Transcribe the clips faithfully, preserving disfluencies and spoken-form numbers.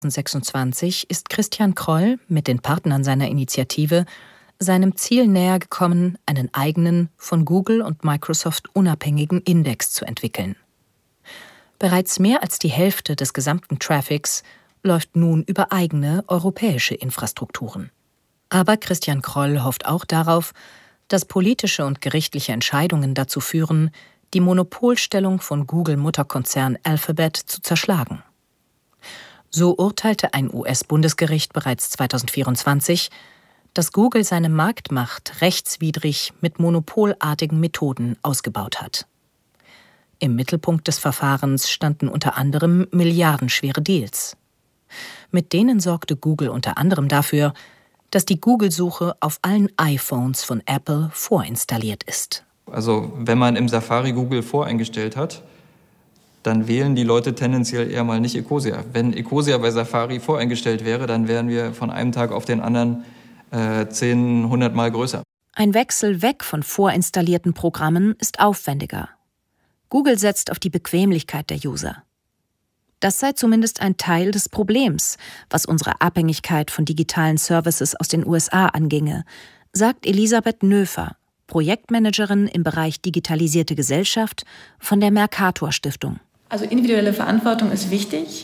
zweitausendsechsundzwanzig ist Christian Kroll mit den Partnern seiner Initiative seinem Ziel näher gekommen, einen eigenen, von Google und Microsoft unabhängigen Index zu entwickeln. Bereits mehr als die Hälfte des gesamten Traffics läuft nun über eigene europäische Infrastrukturen. Aber Christian Kroll hofft auch darauf, dass politische und gerichtliche Entscheidungen dazu führen, die Monopolstellung von Google-Mutterkonzern Alphabet zu zerschlagen. So urteilte ein U S-Bundesgericht bereits zweitausendvierundzwanzig, dass Google seine Marktmacht rechtswidrig mit monopolartigen Methoden ausgebaut hat. Im Mittelpunkt des Verfahrens standen unter anderem milliardenschwere Deals. Mit denen sorgte Google unter anderem dafür, dass die Google-Suche auf allen iPhones von Apple vorinstalliert ist. Also wenn man im Safari Google voreingestellt hat, dann wählen die Leute tendenziell eher mal nicht Ecosia. Wenn Ecosia bei Safari voreingestellt wäre, dann wären wir von einem Tag auf den anderen äh, zehn, hundert Mal größer. Ein Wechsel weg von vorinstallierten Programmen ist aufwendiger. Google setzt auf die Bequemlichkeit der User. Das sei zumindest ein Teil des Problems, was unsere Abhängigkeit von digitalen Services aus den U S A anginge, sagt Elisabeth Nöfer, Projektmanagerin im Bereich Digitalisierte Gesellschaft von der Mercator Stiftung. Also individuelle Verantwortung ist wichtig.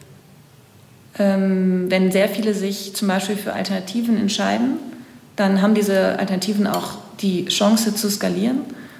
Ähm, wenn sehr viele sich zum Beispiel für Alternativen entscheiden, dann haben diese Alternativen auch die Chance zu skalieren.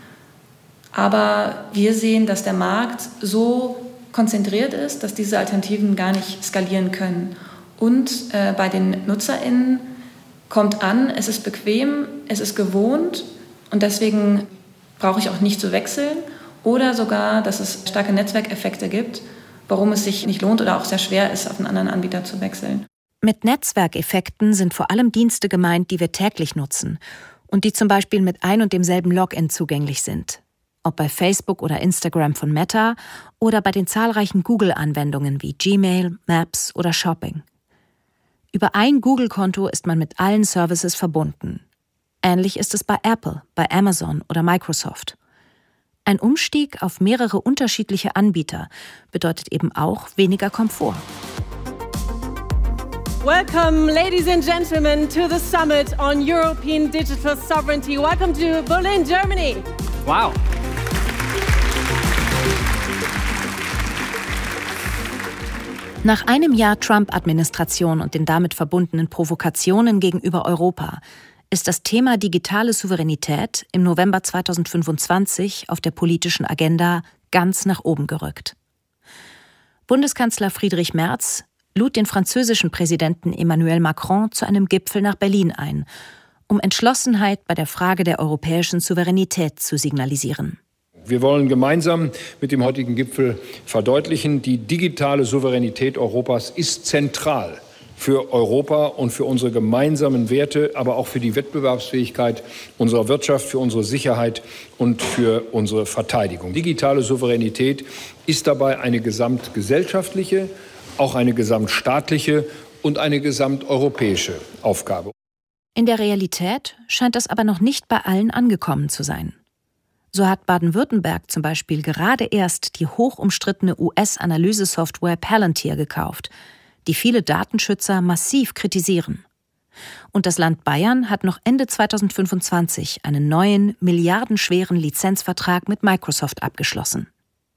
Aber wir sehen, dass der Markt so konzentriert ist, dass diese Alternativen gar nicht skalieren können. Und äh, bei den NutzerInnen kommt an, es ist bequem, es ist gewohnt und deswegen brauche ich auch nicht zu wechseln. Oder sogar, dass es starke Netzwerkeffekte gibt, warum es sich nicht lohnt oder auch sehr schwer ist, auf einen anderen Anbieter zu wechseln. Mit Netzwerkeffekten sind vor allem Dienste gemeint, die wir täglich nutzen und die zum Beispiel mit ein und demselben Login zugänglich sind. Ob bei Facebook oder Instagram von Meta oder bei den zahlreichen Google-Anwendungen wie Gmail, Maps oder Shopping. Über ein Google-Konto ist man mit allen Services verbunden. Ähnlich ist es bei Apple, bei Amazon oder Microsoft. Ein Umstieg auf mehrere unterschiedliche Anbieter bedeutet eben auch weniger Komfort. Welcome, ladies and gentlemen, to the summit on European Digital Sovereignty. Welcome to Berlin, Germany. Wow. Nach einem Jahr Trump-Administration und den damit verbundenen Provokationen gegenüber Europa ist das Thema digitale Souveränität im November zweitausendfünfundzwanzig auf der politischen Agenda ganz nach oben gerückt. Bundeskanzler Friedrich Merz lud den französischen Präsidenten Emmanuel Macron zu einem Gipfel nach Berlin ein, um Entschlossenheit bei der Frage der europäischen Souveränität zu signalisieren. Wir wollen gemeinsam mit dem heutigen Gipfel verdeutlichen, die digitale Souveränität Europas ist zentral für Europa und für unsere gemeinsamen Werte, aber auch für die Wettbewerbsfähigkeit unserer Wirtschaft, für unsere Sicherheit und für unsere Verteidigung. Digitale Souveränität ist dabei eine gesamtgesellschaftliche, auch eine gesamtstaatliche und eine gesamteuropäische Aufgabe. In der Realität scheint das aber noch nicht bei allen angekommen zu sein. So hat Baden-Württemberg zum Beispiel gerade erst die hochumstrittene U S-Analysesoftware Palantir gekauft, die viele Datenschützer massiv kritisieren. Und das Land Bayern hat noch Ende zweitausendfünfundzwanzig einen neuen, milliardenschweren Lizenzvertrag mit Microsoft abgeschlossen.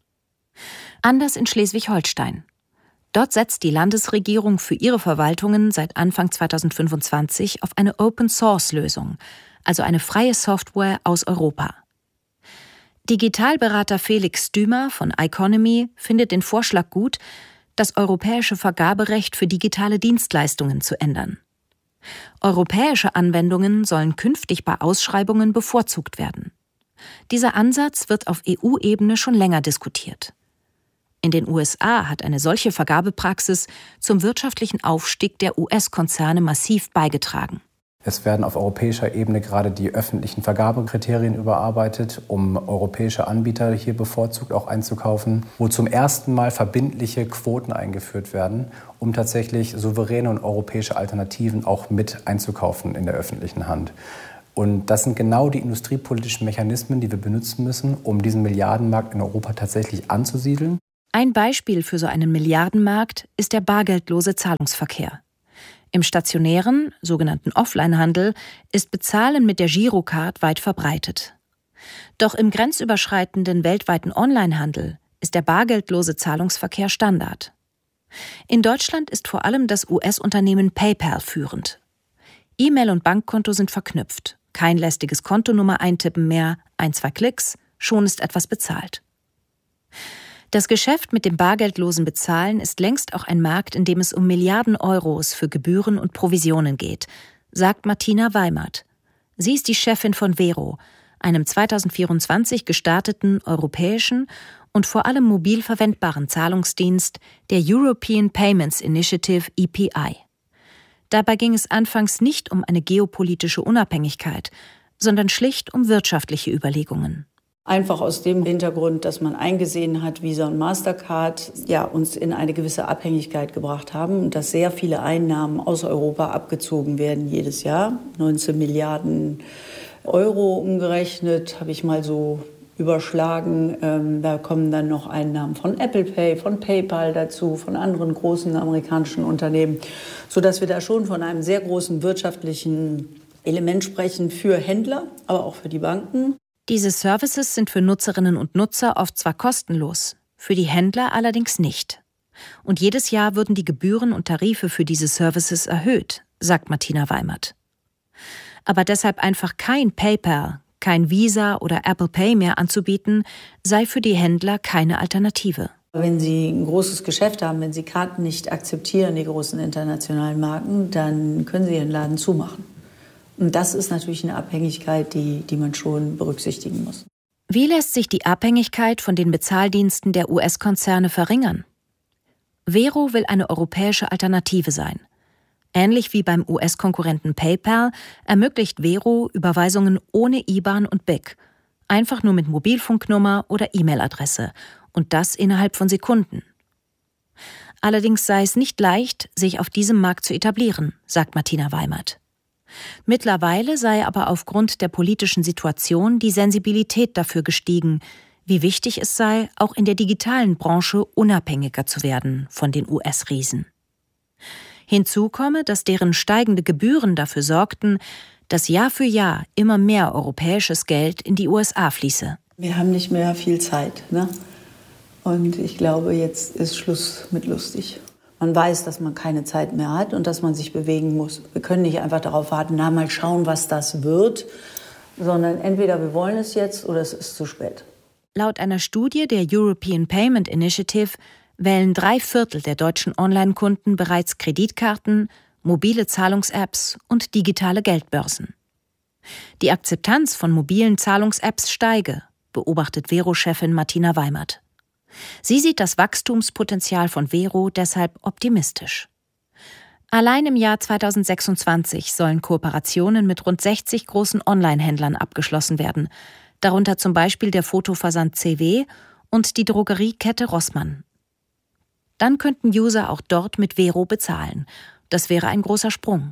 Anders in Schleswig-Holstein. Dort setzt die Landesregierung für ihre Verwaltungen seit Anfang zweitausendfünfundzwanzig auf eine Open-Source-Lösung, also eine freie Software aus Europa. Digitalberater Felix Dümer von Iconomy findet den Vorschlag gut, das europäische Vergaberecht für digitale Dienstleistungen zu ändern. Europäische Anwendungen sollen künftig bei Ausschreibungen bevorzugt werden. Dieser Ansatz wird auf E U-Ebene schon länger diskutiert. In den U S A hat eine solche Vergabepraxis zum wirtschaftlichen Aufstieg der U S-Konzerne massiv beigetragen. Es werden auf europäischer Ebene gerade die öffentlichen Vergabekriterien überarbeitet, um europäische Anbieter hier bevorzugt auch einzukaufen, wo zum ersten Mal verbindliche Quoten eingeführt werden, um tatsächlich souveräne und europäische Alternativen auch mit einzukaufen in der öffentlichen Hand. Und das sind genau die industriepolitischen Mechanismen, die wir benutzen müssen, um diesen Milliardenmarkt in Europa tatsächlich anzusiedeln. Ein Beispiel für so einen Milliardenmarkt ist der bargeldlose Zahlungsverkehr. Im stationären, sogenannten Offline-Handel ist Bezahlen mit der Girocard weit verbreitet. Doch im grenzüberschreitenden weltweiten Onlinehandel ist der bargeldlose Zahlungsverkehr Standard. In Deutschland ist vor allem das U S-Unternehmen PayPal führend. E-Mail und Bankkonto sind verknüpft. Kein lästiges Kontonummer eintippen mehr, ein, zwei Klicks, schon ist etwas bezahlt. Das Geschäft mit dem bargeldlosen Bezahlen ist längst auch ein Markt, in dem es um Milliarden Euros für Gebühren und Provisionen geht, sagt Martina Weimert. Sie ist die Chefin von Vero, einem zweitausendvierundzwanzig gestarteten europäischen und vor allem mobil verwendbaren Zahlungsdienst der European Payments Initiative E P I. Dabei ging es anfangs nicht um eine geopolitische Unabhängigkeit, sondern schlicht um wirtschaftliche Überlegungen. Einfach aus dem Hintergrund, dass man eingesehen hat, Visa und Mastercard ja, uns in eine gewisse Abhängigkeit gebracht haben und dass sehr viele Einnahmen aus Europa abgezogen werden jedes Jahr. neunzehn Milliarden Euro umgerechnet, habe ich mal so überschlagen. Ähm, da kommen dann noch Einnahmen von Apple Pay, von PayPal dazu, von anderen großen amerikanischen Unternehmen, sodass wir da schon von einem sehr großen wirtschaftlichen Element sprechen für Händler, aber auch für die Banken. Diese Services sind für Nutzerinnen und Nutzer oft zwar kostenlos, für die Händler allerdings nicht. Und jedes Jahr würden die Gebühren und Tarife für diese Services erhöht, sagt Martina Weimert. Aber deshalb einfach kein PayPal, kein Visa oder Apple Pay mehr anzubieten, sei für die Händler keine Alternative. Wenn Sie ein großes Geschäft haben, wenn Sie Karten nicht akzeptieren, die großen internationalen Marken, dann können Sie Ihren Laden zumachen. Und das ist natürlich eine Abhängigkeit, die, die man schon berücksichtigen muss. Wie lässt sich die Abhängigkeit von den Bezahldiensten der U S-Konzerne verringern? Vero will eine europäische Alternative sein. Ähnlich wie beim U S-Konkurrenten PayPal ermöglicht Vero Überweisungen ohne I B A N und B I C, einfach nur mit Mobilfunknummer oder E-Mail-Adresse und das innerhalb von Sekunden. Allerdings sei es nicht leicht, sich auf diesem Markt zu etablieren, sagt Martina Weimert. Mittlerweile sei aber aufgrund der politischen Situation die Sensibilität dafür gestiegen, wie wichtig es sei, auch in der digitalen Branche unabhängiger zu werden von den U S-Riesen. Hinzu komme, dass deren steigende Gebühren dafür sorgten, dass Jahr für Jahr immer mehr europäisches Geld in die U S A fließe. Wir haben nicht mehr viel Zeit, ne? Und ich glaube, jetzt ist Schluss mit lustig. Man weiß, dass man keine Zeit mehr hat und dass man sich bewegen muss. Wir können nicht einfach darauf warten, na, mal schauen, was das wird, sondern entweder wir wollen es jetzt oder es ist zu spät. Laut einer Studie der European Payment Initiative wählen drei Viertel der deutschen Online-Kunden bereits Kreditkarten, mobile Zahlungs-Apps und digitale Geldbörsen. Die Akzeptanz von mobilen Zahlungs-Apps steige, beobachtet Vero-Chefin Martina Weimert. Sie sieht das Wachstumspotenzial von Vero deshalb optimistisch. Allein im Jahr zweitausendsechsundzwanzig sollen Kooperationen mit rund sechzig großen Online-Händlern abgeschlossen werden, darunter zum Beispiel der Fotoversand C W und die Drogeriekette Rossmann. Dann könnten User auch dort mit Vero bezahlen. Das wäre ein großer Sprung.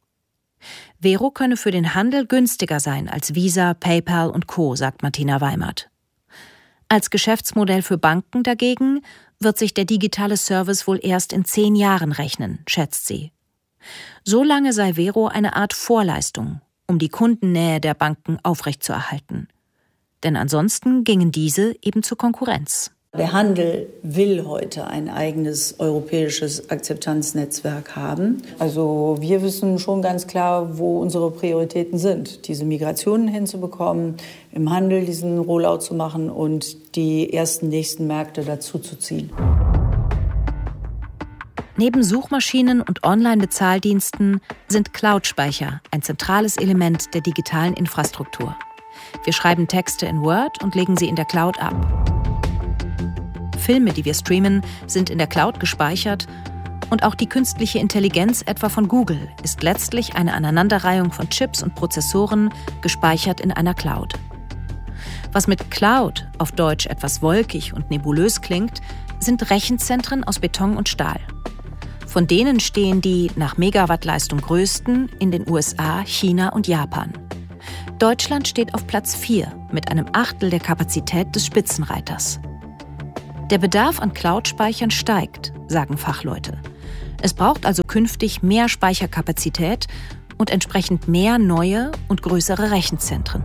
Vero könne für den Handel günstiger sein als Visa, PayPal und Co., sagt Martina Weimert. Als Geschäftsmodell für Banken dagegen wird sich der digitale Service wohl erst in zehn Jahren rechnen, schätzt sie. So lange sei Vero eine Art Vorleistung, um die Kundennähe der Banken aufrechtzuerhalten. Denn ansonsten gingen diese eben zur Konkurrenz. Der Handel will heute ein eigenes europäisches Akzeptanznetzwerk haben. Also wir wissen schon ganz klar, wo unsere Prioritäten sind. Diese Migrationen hinzubekommen, im Handel diesen Rollout zu machen und die ersten nächsten Märkte dazu zu ziehen. Neben Suchmaschinen und Online-Bezahldiensten sind Cloud-Speicher ein zentrales Element der digitalen Infrastruktur. Wir schreiben Texte in Word und legen sie in der Cloud ab. Filme, die wir streamen, sind in der Cloud gespeichert und auch die künstliche Intelligenz etwa von Google ist letztlich eine Aneinanderreihung von Chips und Prozessoren gespeichert in einer Cloud. Was mit Cloud auf Deutsch etwas wolkig und nebulös klingt, sind Rechenzentren aus Beton und Stahl. Von denen stehen die nach Megawattleistung größten in den U S A, China und Japan. Deutschland steht auf Platz vier mit einem Achtel der Kapazität des Spitzenreiters. Der Bedarf an Cloud-Speichern steigt, sagen Fachleute. Es braucht also künftig mehr Speicherkapazität und entsprechend mehr neue und größere Rechenzentren.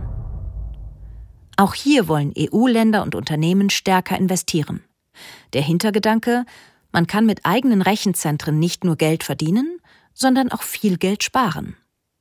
Auch hier wollen E U-Länder und Unternehmen stärker investieren. Der Hintergedanke: Man kann mit eigenen Rechenzentren nicht nur Geld verdienen, sondern auch viel Geld sparen.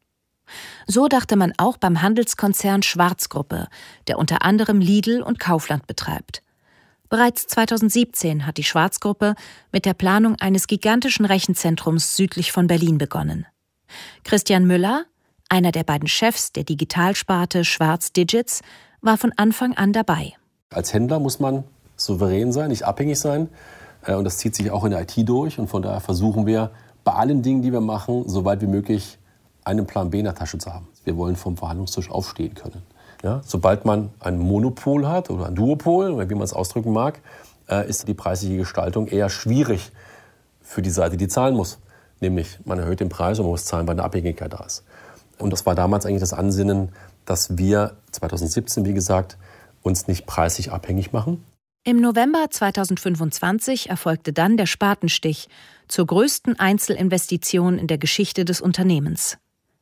So dachte man auch beim Handelskonzern Schwarz-Gruppe, der unter anderem Lidl und Kaufland betreibt. Bereits zweitausendsiebzehn hat die Schwarz-Gruppe mit der Planung eines gigantischen Rechenzentrums südlich von Berlin begonnen. Christian Müller, einer der beiden Chefs der Digitalsparte Schwarz Digits, war von Anfang an dabei. Als Händler muss man souverän sein, nicht abhängig sein. Und das zieht sich auch in der I T durch. Und von daher versuchen wir, bei allen Dingen, die wir machen, so weit wie möglich einen Plan B in der Tasche zu haben. Wir wollen vom Verhandlungstisch aufstehen können. Ja, sobald man ein Monopol hat oder ein Duopol, oder wie man es ausdrücken mag, ist die preisliche Gestaltung eher schwierig für die Seite, die zahlen muss. Nämlich, man erhöht den Preis und man muss zahlen, weil eine Abhängigkeit da ist. Und das war damals eigentlich das Ansinnen, dass wir zweitausendsiebzehn, wie gesagt, uns nicht preislich abhängig machen. Im November zweitausendfünfundzwanzig erfolgte dann der Spatenstich zur größten Einzelinvestition in der Geschichte des Unternehmens.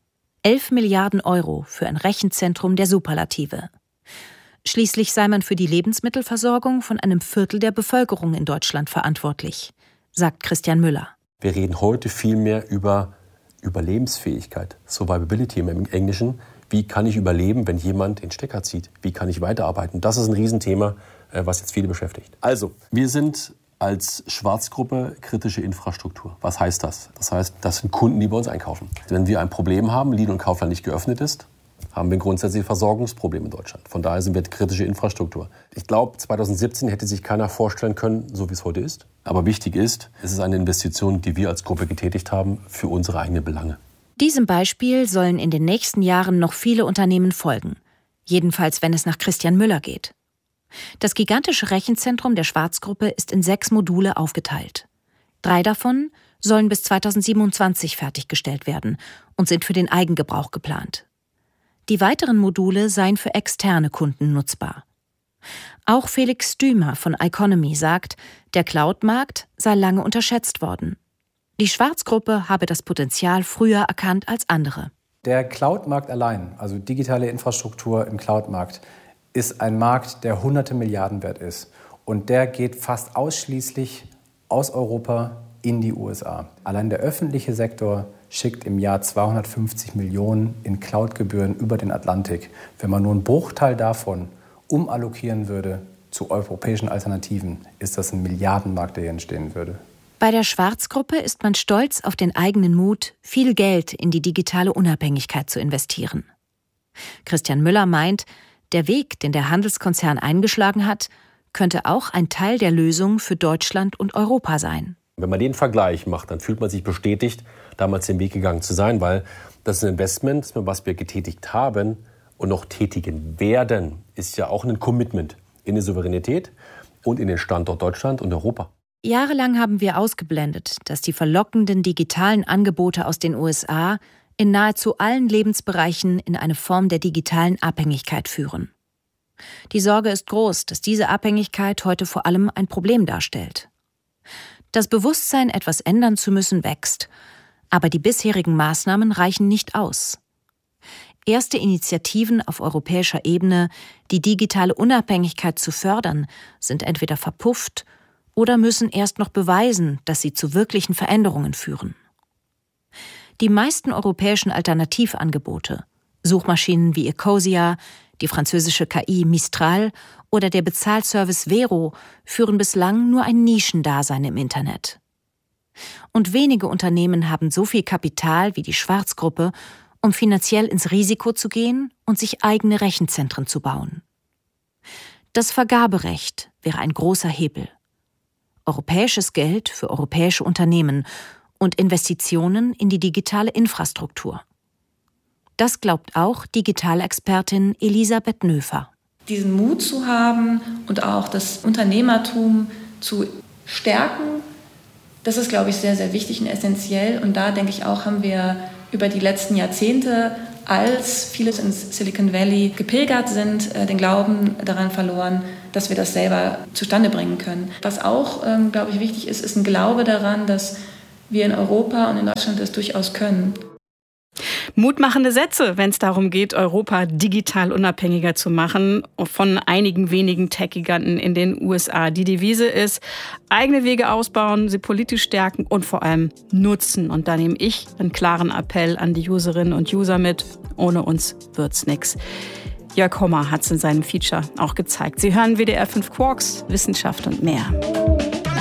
Elf Milliarden Euro für ein Rechenzentrum der Superlative. Schließlich sei man für die Lebensmittelversorgung von einem Viertel der Bevölkerung in Deutschland verantwortlich, sagt Christian Müller. Wir reden heute viel mehr über Überlebensfähigkeit, Survivability im Englischen. Wie kann ich überleben, wenn jemand den Stecker zieht? Wie kann ich weiterarbeiten? Das ist ein Riesenthema, was jetzt viele beschäftigt. Also, wir sind als Schwarz-Gruppe kritische Infrastruktur. Was heißt das? Das heißt, das sind Kunden, die bei uns einkaufen. Wenn wir ein Problem haben, Lidl und Kaufland nicht geöffnet ist, haben wir grundsätzlich Versorgungsprobleme in Deutschland. Von daher sind wir kritische Infrastruktur. Ich glaube, zweitausendsiebzehn hätte sich keiner vorstellen können, so wie es heute ist. Aber wichtig ist, es ist eine Investition, die wir als Gruppe getätigt haben für unsere eigenen Belange. Diesem Beispiel sollen in den nächsten Jahren noch viele Unternehmen folgen. Jedenfalls, wenn es nach Christian Müller geht. Das gigantische Rechenzentrum der Schwarz-Gruppe ist in sechs Module aufgeteilt. Drei davon sollen bis zweitausendsiebenundzwanzig fertiggestellt werden und sind für den Eigengebrauch geplant. Die weiteren Module seien für externe Kunden nutzbar. Auch Felix Stümer von Iconomy sagt, der Cloud-Markt sei lange unterschätzt worden. Die Schwarz-Gruppe habe das Potenzial früher erkannt als andere. Der Cloud-Markt allein, also digitale Infrastruktur im Cloud-Markt, ist ein Markt, der hunderte Milliarden wert ist. Und der geht fast ausschließlich aus Europa in die U S A. Allein der öffentliche Sektor schickt im Jahr zweihundertfünfzig Millionen in Cloud-Gebühren über den Atlantik. Wenn man nur einen Bruchteil davon umallokieren würde zu europäischen Alternativen, ist das ein Milliardenmarkt, der hier entstehen würde. Bei der Schwarz-Gruppe ist man stolz auf den eigenen Mut, viel Geld in die digitale Unabhängigkeit zu investieren. Christian Müller meint, der Weg, den der Handelskonzern eingeschlagen hat, könnte auch ein Teil der Lösung für Deutschland und Europa sein. Wenn man den Vergleich macht, dann fühlt man sich bestätigt, damals den Weg gegangen zu sein, weil das ist ein Investment, was wir getätigt haben und noch tätigen werden, ist ja auch ein Commitment in die Souveränität und in den Standort Deutschland und Europa. Jahrelang haben wir ausgeblendet, dass die verlockenden digitalen Angebote aus den U S A in nahezu allen Lebensbereichen in eine Form der digitalen Abhängigkeit führen. Die Sorge ist groß, dass diese Abhängigkeit heute vor allem ein Problem darstellt. Das Bewusstsein, etwas ändern zu müssen, wächst, aber die bisherigen Maßnahmen reichen nicht aus. Erste Initiativen auf europäischer Ebene, die digitale Unabhängigkeit zu fördern, sind entweder verpufft oder müssen erst noch beweisen, dass sie zu wirklichen Veränderungen führen. Die meisten europäischen Alternativangebote, Suchmaschinen wie Ecosia, die französische K I Mistral oder der Bezahlservice Vero, führen bislang nur ein Nischendasein im Internet. Und wenige Unternehmen haben so viel Kapital wie die Schwarz-Gruppe, um finanziell ins Risiko zu gehen und sich eigene Rechenzentren zu bauen. Das Vergaberecht wäre ein großer Hebel. Europäisches Geld für europäische Unternehmen und Investitionen in die digitale Infrastruktur. Das glaubt auch Digitalexpertin Elisabeth Nöfer. Diesen Mut zu haben und auch das Unternehmertum zu stärken, das ist, glaube ich, sehr, sehr wichtig und essentiell. Und da, denke ich auch, haben wir über die letzten Jahrzehnte, als viele ins Silicon Valley gepilgert sind, den Glauben daran verloren, dass wir das selber zustande bringen können. Was auch, ähm, glaube ich, wichtig ist, ist ein Glaube daran, dass wir in Europa und in Deutschland das durchaus können. Mutmachende Sätze, wenn es darum geht, Europa digital unabhängiger zu machen von einigen wenigen Tech-Giganten in den U S A. Die Devise ist, eigene Wege ausbauen, sie politisch stärken und vor allem nutzen. Und da nehme ich einen klaren Appell an die Userinnen und User mit. Ohne uns wird's nix. Jörg Hommer hat es in seinem Feature auch gezeigt. Sie hören W D R fünf Quarks, Wissenschaft und mehr.